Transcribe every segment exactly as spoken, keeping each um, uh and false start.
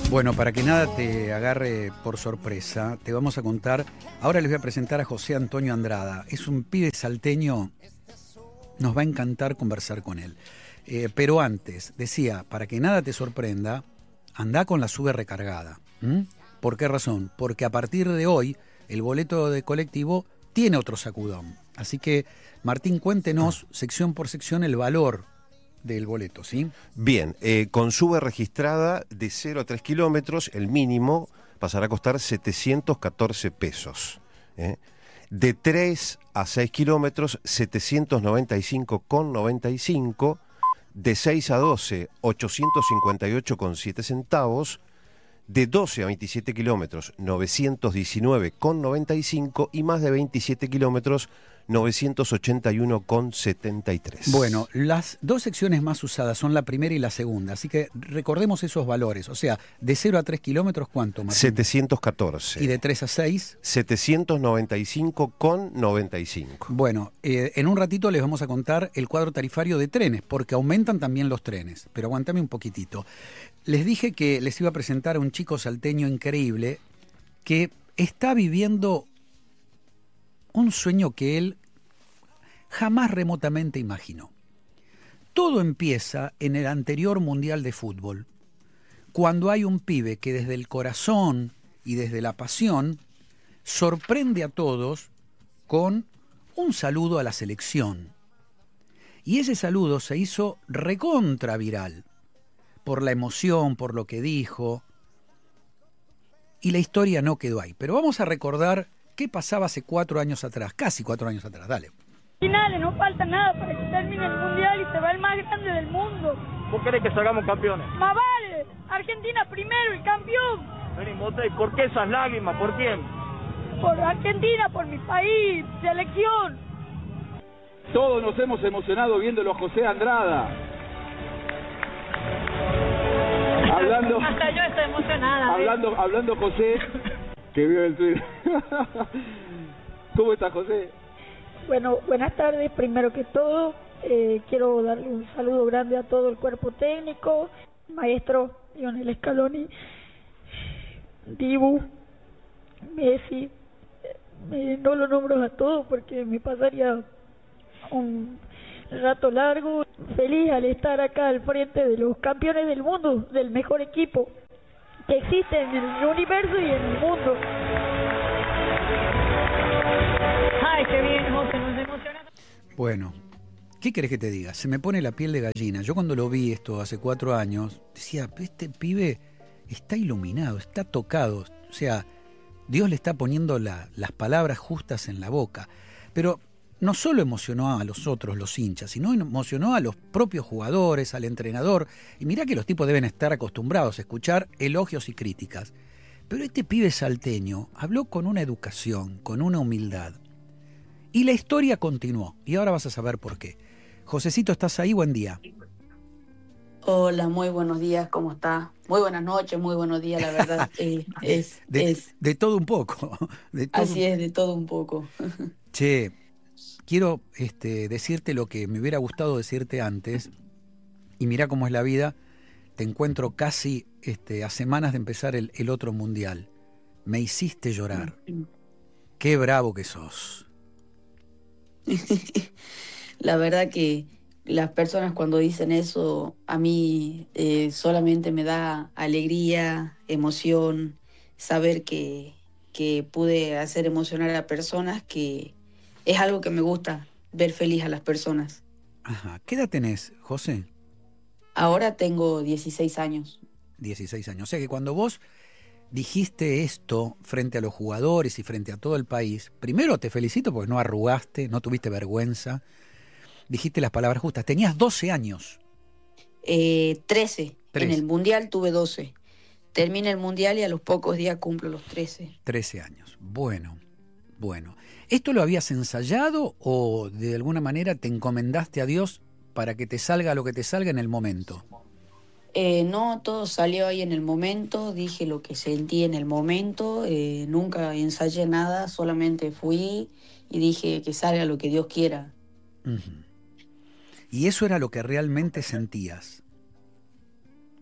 Bueno, para que nada te agarre por sorpresa, te vamos a contar. Ahora les voy a presentar a José Antonio Andrada. Es un pibe salteño, nos va a encantar conversar con él. Eh, pero antes, decía, para que nada te sorprenda, andá con la sube recargada. ¿Mm? ¿Por qué razón? Porque a partir de hoy, el boleto de colectivo tiene otro sacudón. Así que, Martín, cuéntenos, sección por sección, el valor del boleto, ¿sí? Bien, eh, con sube registrada de cero a tres kilómetros, el mínimo pasará a costar setecientos catorce pesos. ¿eh? De tres a seis kilómetros, setecientos noventa y cinco con noventa y cinco. De seis a doce, ochocientos cincuenta y ocho con siete centavos. De doce a veintisiete kilómetros, novecientos diecinueve con noventa y cinco. Y más de veintisiete kilómetros, novecientos ochenta y uno con setenta y tres. Bueno, las dos secciones más usadas son la primera y la segunda, así que recordemos esos valores. O sea, de cero a tres kilómetros, ¿cuánto, Martín? setecientos catorce. ¿Y de tres a seis? setecientos noventa y cinco con noventa y cinco. Bueno, eh, en un ratito les vamos a contar el cuadro tarifario de trenes, porque aumentan también los trenes. Pero aguantame un poquitito. Les dije que les iba a presentar a un chico salteño increíble que está viviendo un sueño que él jamás remotamente imaginó. Todo empieza en el anterior Mundial de Fútbol, cuando hay un pibe que desde el corazón y desde la pasión sorprende a todos con un saludo a la selección. Y ese saludo se hizo recontra viral, por la emoción, por lo que dijo, y la historia no quedó ahí. Pero vamos a recordar qué pasaba hace cuatro años atrás, casi cuatro años atrás, dale. Finales, no falta nada para que termine el mundial y se va el más grande del mundo. ¿Vos querés que salgamos campeones? ¡Más vale! Argentina primero, el campeón. Vení, Motey, ¿por qué esas lágrimas? ¿Por quién? Por Argentina, por mi país, selección. Todos nos hemos emocionado viéndolo a José Andrada. Hablando, Hasta yo estoy emocionada. Hablando, ¿eh? hablando José, que vio el Twitter. ¿Cómo está, José? Bueno, buenas tardes. Primero que todo, eh, quiero darle un saludo grande a todo el cuerpo técnico, maestro Lionel Scaloni, Dibu, Messi. Eh, no lo nombro a todos porque me pasaría un rato largo. Feliz al estar acá al frente de los campeones del mundo, del mejor equipo que existe en el universo y en el mundo. Ay, qué bien, José, nos emociona. Bueno, ¿qué querés que te diga? Se me pone la piel de gallina. Yo cuando lo vi esto hace cuatro años, decía, este pibe está iluminado, está tocado. O sea, Dios le está poniendo la, las palabras justas en la boca. Pero no solo emocionó a los otros, los hinchas, sino emocionó a los propios jugadores, al entrenador. Y mirá que los tipos deben estar acostumbrados a escuchar elogios y críticas. Pero este pibe salteño habló con una educación, con una humildad. Y la historia continuó. Y ahora vas a saber por qué. Josecito, ¿estás ahí? Buen día. Hola, muy buenos días, ¿cómo está? Muy buenas noches, muy buenos días, la verdad. eh, es, de, es, de todo un poco. De todo así es, de todo un poco. Che, quiero este, decirte lo que me hubiera gustado decirte antes, y mirá cómo es la vida. Te encuentro casi este, a semanas de empezar el, el otro mundial. Me hiciste llorar. Qué bravo que sos. La verdad que las personas cuando dicen eso, a mí eh, solamente me da alegría, emoción, saber que, que pude hacer emocionar a personas, que es algo que me gusta, ver feliz a las personas. Ajá. ¿Qué edad tenés, José? Ahora tengo dieciséis años. dieciséis años. O sea que cuando vos dijiste esto frente a los jugadores y frente a todo el país, primero te felicito porque no arrugaste, no tuviste vergüenza, dijiste las palabras justas. Tenías doce años. Eh, trece. trece. En el Mundial tuve doce. Termina el Mundial y a los pocos días cumplo los trece. trece años. Bueno, bueno. ¿Esto lo habías ensayado o de alguna manera te encomendaste a Dios para que te salga lo que te salga en el momento? Eh, no, todo salió ahí en el momento, dije lo que sentí en el momento, eh, nunca ensayé nada, solamente fui y dije que salga lo que Dios quiera. Uh-huh. ¿Y eso era lo que realmente sentías?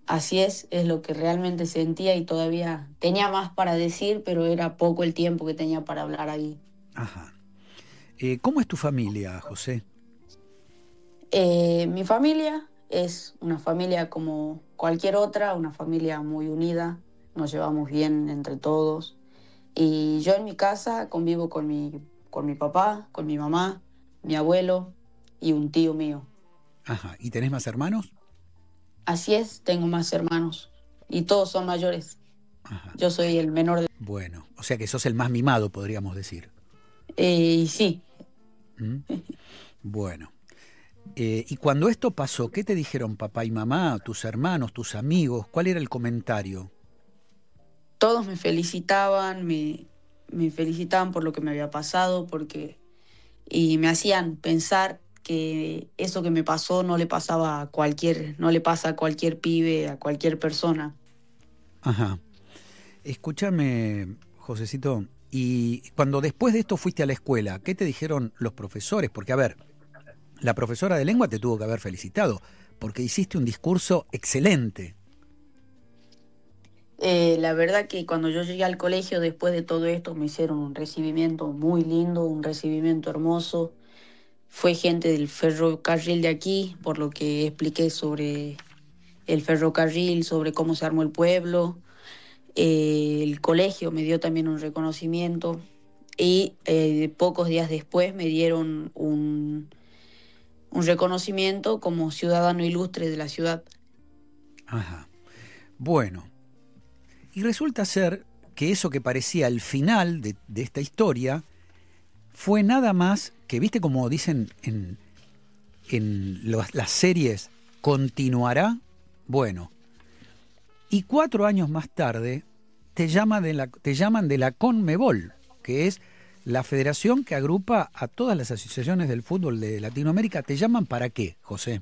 así es, es lo que realmente sentía y todavía tenía más para decir, pero era poco el tiempo que tenía para hablar ahí. Ajá. Eh, ¿Cómo es tu familia, José? Eh, mi familia es una familia como cualquier otra, una familia muy unida, nos llevamos bien entre todos. Y yo en mi casa convivo con mi, con mi papá, con mi mamá, mi abuelo y un tío mío. Ajá. ¿Y tenés más hermanos? Así es, tengo más hermanos y todos son mayores. Ajá. Yo soy el menor de... Bueno, o sea que sos el más mimado, podríamos decir. Eh, y sí. ¿Mm? Bueno. Eh, y cuando esto pasó, ¿qué te dijeron papá y mamá, tus hermanos, tus amigos? ¿Cuál era el comentario? Todos me felicitaban, me, me felicitaban por lo que me había pasado, porque y me hacían pensar que eso que me pasó no le pasaba a cualquier, no le pasa a cualquier pibe, a cualquier persona. Ajá. Escúchame, Josecito, y cuando después de esto fuiste a la escuela, ¿qué te dijeron los profesores? Porque, a ver, la profesora de lengua te tuvo que haber felicitado, porque hiciste un discurso excelente. Eh, la verdad que cuando yo llegué al colegio, después de todo esto, me hicieron un recibimiento muy lindo, un recibimiento hermoso. Fue gente del ferrocarril de aquí, por lo que expliqué sobre el ferrocarril, sobre cómo se armó el pueblo. Eh, el colegio me dio también un reconocimiento y eh, pocos días después me dieron un, un reconocimiento como ciudadano ilustre de la ciudad. Ajá. Bueno. Y resulta ser que eso que parecía el final de, de esta historia fue nada más que, viste como dicen en, en los, las series, continuará. Bueno, y cuatro años más tarde te, llama de la, te llaman de la CONMEBOL, que es la federación que agrupa a todas las asociaciones del fútbol de Latinoamérica. ¿Te llaman para qué, José?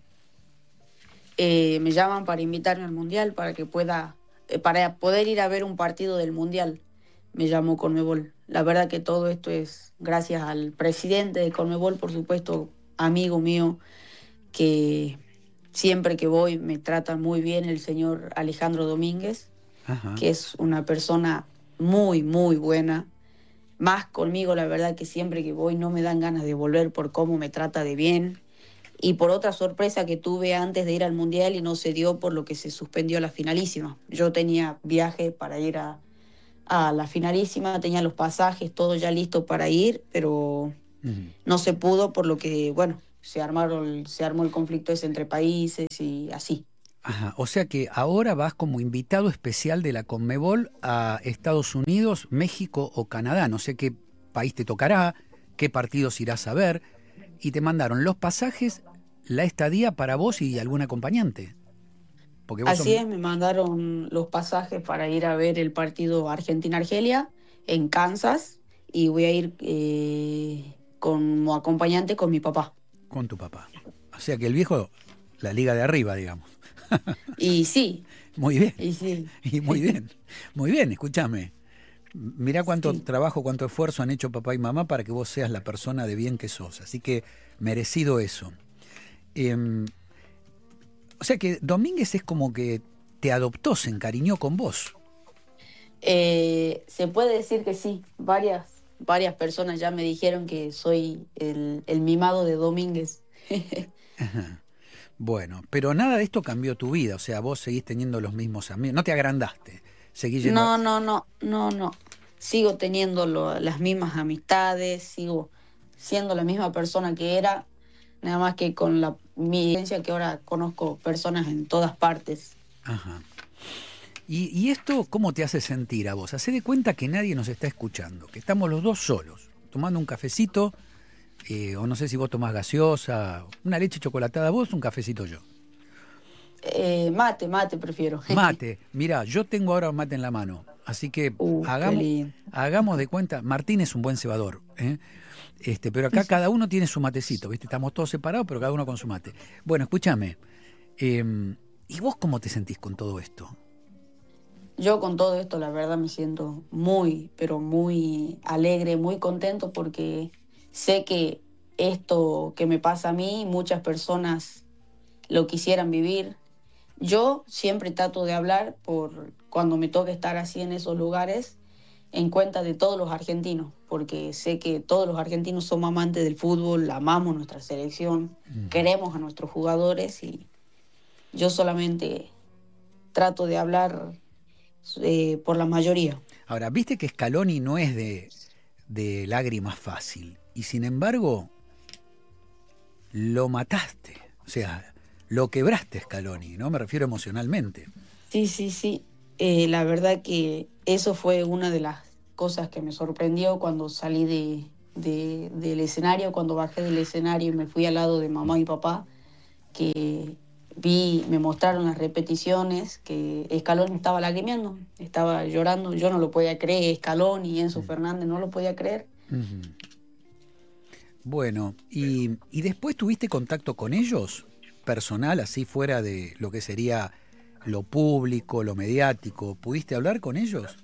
Eh, me llaman para invitarme al Mundial, para que pueda... para poder ir a ver un partido del Mundial, me llamó CONMEBOL. La verdad que todo esto es gracias al presidente de CONMEBOL, por supuesto, amigo mío, que siempre que voy me trata muy bien, el señor Alejandro Domínguez. Ajá. Que es una persona muy, muy buena. Más conmigo, la verdad que siempre que voy no me dan ganas de volver por cómo me trata de bien. Y por otra sorpresa que tuve antes de ir al Mundial y no se dio por lo que se suspendió la finalísima. Yo tenía viaje para ir a, a la finalísima, tenía los pasajes, todo ya listo para ir, pero uh-huh. no se pudo por lo que, bueno, se armaron, se armó el conflicto ese entre países y así. Ajá, o sea que ahora vas como invitado especial de la CONMEBOL a Estados Unidos, México o Canadá. No sé qué país te tocará, qué partidos irás a ver. Y te mandaron los pasajes, la estadía para vos y algún acompañante. Porque vos Así sos... es, me mandaron los pasajes para ir a ver el partido Argentina-Argelia en Kansas y voy a ir eh, como acompañante con mi papá. Con tu papá. O sea que el viejo, la liga de arriba, digamos. Y sí. Muy bien. Y sí. Y muy bien. Muy bien, escúchame. Mirá cuánto sí. trabajo, cuánto esfuerzo han hecho papá y mamá para que vos seas la persona de bien que sos. Así que merecido eso. Eh, o sea que Domínguez es como que te adoptó, se encariñó con vos. Eh, se puede decir que sí. Varias, varias personas ya me dijeron que soy el, el mimado de Domínguez. Ajá. Bueno, pero nada de esto cambió tu vida. O sea, vos seguís teniendo los mismos amigos. No te agrandaste. Yendo... No, no, no, no, no. Sigo teniendo lo, las mismas amistades, sigo siendo la misma persona que era, nada más que con la mi experiencia que ahora conozco personas en todas partes. Ajá. ¿Y, y esto cómo te hace sentir a vos? Hacé de cuenta que nadie nos está escuchando, que estamos los dos solos, tomando un cafecito, eh, o no sé si vos tomás gaseosa, una leche chocolatada vos, un cafecito yo. Eh, mate, mate prefiero. Mate, mirá, yo tengo ahora un mate en la mano, así que uh, hagamos, hagamos de cuenta, Martín es un buen cebador, ¿eh? este, pero acá cada uno tiene su matecito, ¿viste? Estamos todos separados, pero cada uno con su mate. Bueno, escúchame, eh, ¿y vos cómo te sentís con todo esto? Yo con todo esto, la verdad, me siento muy, pero muy alegre, muy contento, porque sé que esto que me pasa a mí, muchas personas lo quisieran vivir. Yo siempre trato de hablar por cuando me toca estar así en esos lugares, en cuenta de todos los argentinos, porque sé que todos los argentinos somos amantes del fútbol, amamos nuestra selección, mm. queremos a nuestros jugadores y yo solamente trato de hablar eh, por la mayoría. Ahora, viste que Scaloni no es de, de lágrimas fácil y sin embargo lo mataste, o sea, lo quebraste Scaloni, ¿no? Me refiero emocionalmente. Sí, sí, sí. Eh, la verdad que eso fue una de las cosas que me sorprendió cuando salí de, de, del escenario, cuando bajé del escenario y me fui al lado de mamá y papá, que vi, me mostraron las repeticiones, que Scaloni estaba lagrimeando, estaba llorando, yo no lo podía creer, Scaloni y Enzo mm. Fernández no lo podía creer. Uh-huh. Bueno, y, ¿y después tuviste contacto con ellos, personal, así fuera de lo que sería lo público, lo mediático? ¿Pudiste hablar con ellos?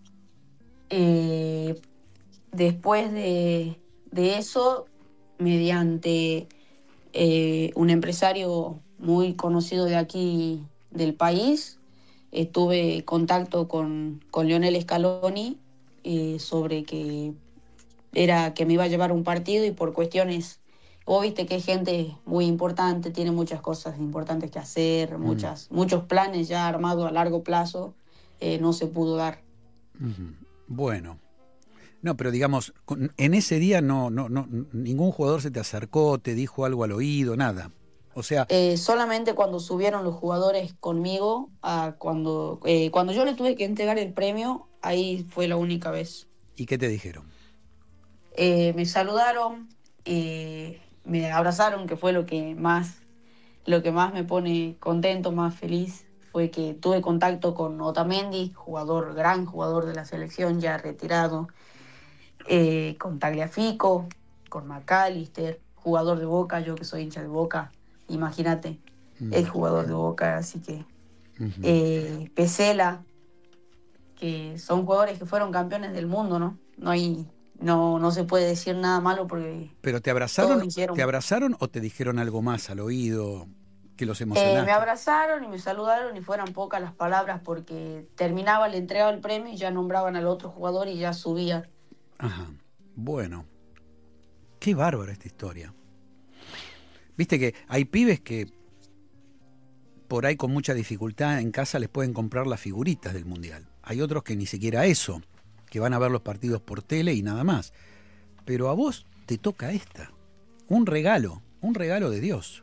Eh, después de, de eso, mediante eh, un empresario muy conocido de aquí del país, eh, tuve contacto con, con Lionel Scaloni eh, sobre que era que me iba a llevar un partido y por cuestiones, vos viste que es gente muy importante, tiene muchas cosas importantes que hacer, mm. muchas, muchos planes ya armados a largo plazo, eh, no se pudo dar. Uh-huh. Bueno, no, pero digamos, en ese día no, no, no, ningún jugador se te acercó, te dijo algo al oído, nada. O sea, eh, solamente cuando subieron los jugadores conmigo, a cuando, eh, cuando yo le tuve que entregar el premio, ahí fue la única vez. ¿Y qué te dijeron? Eh, me saludaron, eh, me abrazaron, que fue lo que más, lo que más me pone contento, más feliz. Fue que tuve contacto con Otamendi, jugador, gran jugador de la selección, ya retirado, eh, con Tagliafico, con McAllister, jugador de Boca, yo que soy hincha de Boca, imagínate, mm. es jugador de Boca, así que uh-huh. eh, Pesela, que son jugadores que fueron campeones del mundo, ¿no? No hay, no, no se puede decir nada malo porque. ¿Pero te abrazaron, te abrazaron o te dijeron algo más al oído? Que los emocionaste. Eh, me abrazaron y me saludaron y fueron pocas las palabras porque terminaba, le entregaba el premio y ya nombraban al otro jugador y ya subía. Ajá, bueno. Qué bárbara esta historia. Viste que hay pibes que por ahí con mucha dificultad en casa les pueden comprar las figuritas del Mundial. Hay otros que ni siquiera eso, que van a ver los partidos por tele y nada más. Pero a vos te toca esta. Un regalo, un regalo de Dios.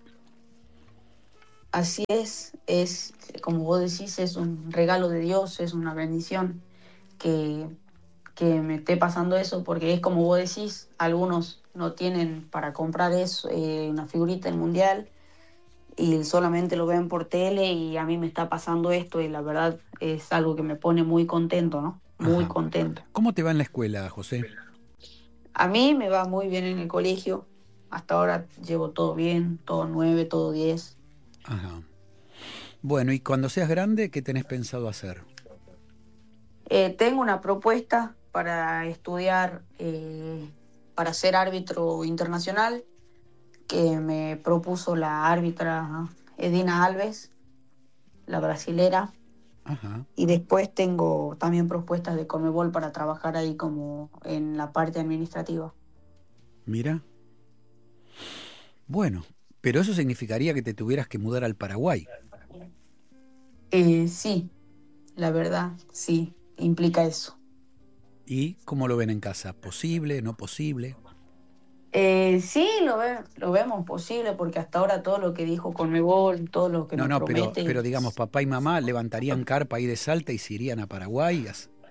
Así es, es, como vos decís, es un regalo de Dios, es una bendición que, que me esté pasando eso, porque es como vos decís, algunos no tienen para comprar eso, eh, una figurita del Mundial, y solamente lo ven por tele, y a mí me está pasando esto, y la verdad es algo que me pone muy contento, ¿no? Muy Ajá. contento. ¿Cómo te va en la escuela, José? A mí me va muy bien en el colegio, hasta ahora llevo todo bien, todo nueve, todo diez. Ajá. Bueno, y cuando seas grande, ¿qué tenés pensado hacer? Eh, tengo una propuesta para estudiar, eh, para ser árbitro internacional, que me propuso la árbitra Edina Alves, la brasilera. Ajá. Y después tengo también propuestas de Conmebol para trabajar ahí como en la parte administrativa. Mira. Bueno. Pero eso significaría que te tuvieras que mudar al Paraguay. Eh, sí, la verdad, sí, implica eso. ¿Y cómo lo ven en casa? ¿Posible, no posible? Eh, sí, lo, ve, lo vemos posible, porque hasta ahora todo lo que dijo Conmebol, todo lo que no, nos no, promete... No, pero, pero digamos, papá y mamá levantarían carpa ahí de Salta y se irían a Paraguay.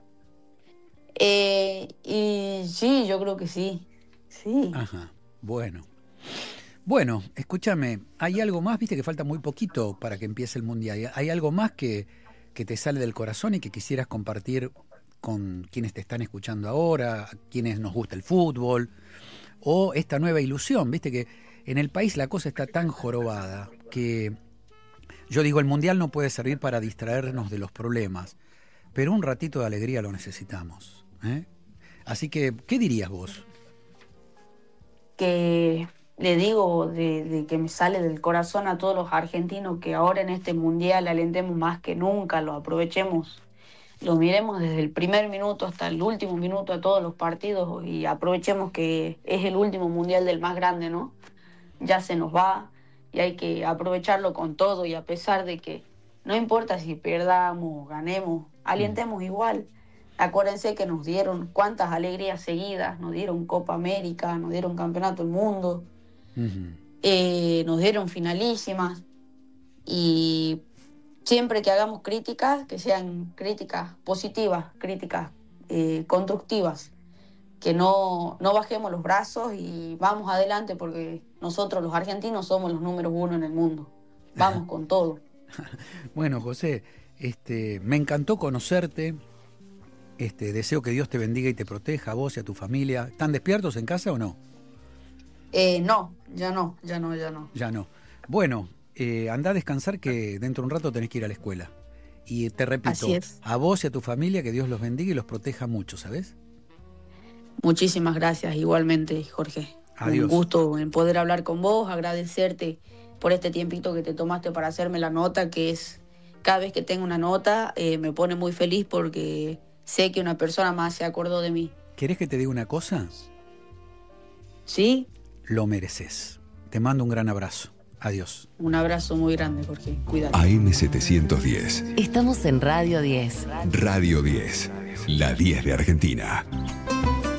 Eh, y sí, yo creo que sí, sí. Ajá, bueno. Bueno, escúchame, ¿hay algo más? Viste que falta muy poquito para que empiece el Mundial. ¿Hay algo más que, que te sale del corazón y que quisieras compartir con quienes te están escuchando ahora, a quienes nos gusta el fútbol, o esta nueva ilusión? Viste que en el país la cosa está tan jorobada que yo digo, el Mundial no puede servir para distraernos de los problemas, pero un ratito de alegría lo necesitamos, ¿eh? Así que, ¿qué dirías vos? Que... le digo de, de que me sale del corazón a todos los argentinos que ahora en este mundial alentemos más que nunca, lo aprovechemos, lo miremos desde el primer minuto hasta el último minuto a todos los partidos y aprovechemos que es el último mundial del más grande, ¿no? Ya se nos va y hay que aprovecharlo con todo, y a pesar de que no importa si perdamos o ganemos, alientemos igual. Acuérdense que nos dieron cuántas alegrías seguidas, nos dieron Copa América, nos dieron Campeonato del Mundo, uh-huh. eh, nos dieron finalísimas, y siempre que hagamos críticas, que sean críticas positivas, críticas eh, constructivas, que no, no bajemos los brazos y vamos adelante, porque nosotros los argentinos somos los números uno en el mundo. Vamos con todo. Bueno, José, este, me encantó conocerte. Este, deseo que Dios te bendiga y te proteja a vos y a tu familia. ¿Están despiertos en casa o no? Eh, no, ya no, ya no, ya no. Ya no. Bueno, eh, andá a descansar, que dentro de un rato tenés que ir a la escuela. Y te repito, a vos y a tu familia, que Dios los bendiga y los proteja mucho, ¿sabes? Muchísimas gracias, igualmente, Jorge. Adiós. Un gusto en poder hablar con vos, agradecerte por este tiempito que te tomaste para hacerme la nota, que es, cada vez que tengo una nota, eh, me pone muy feliz porque sé que una persona más se acordó de mí. ¿Querés que te diga una cosa? ¿Sí? Lo mereces. Te mando un gran abrazo. Adiós. Un abrazo muy grande, Jorge. Cuídate. A M setecientos diez. Estamos en Radio diez. Radio diez. La diez de Argentina.